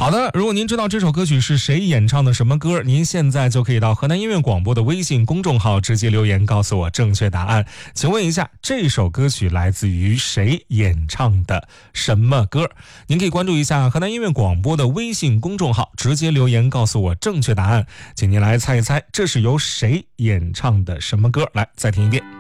好的，如果您知道这首歌曲是谁演唱的什么歌，您现在就可以到河南音乐广播的微信公众号直接留言告诉我正确答案。请问一下，这首歌曲来自于谁演唱的什么歌？您可以关注一下河南音乐广播的微信公众号，直接留言告诉我正确答案。请您来猜一猜，这是由谁演唱的什么歌？来，再听一遍。